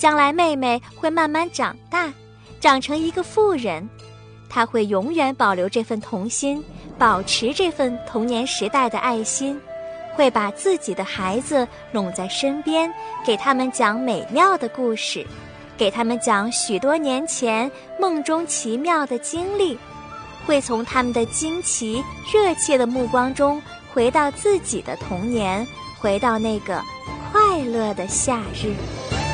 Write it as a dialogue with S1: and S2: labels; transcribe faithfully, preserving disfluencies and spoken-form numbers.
S1: 将来妹妹会慢慢长大，长成一个妇人，她会永远保留这份童心，保持这份童年时代的爱心，会把自己的孩子拢在身边，给他们讲美妙的故事，给他们讲许多年前梦中奇妙的经历，会从他们的惊奇热切的目光中回到自己的童年，回到那个快乐的夏日。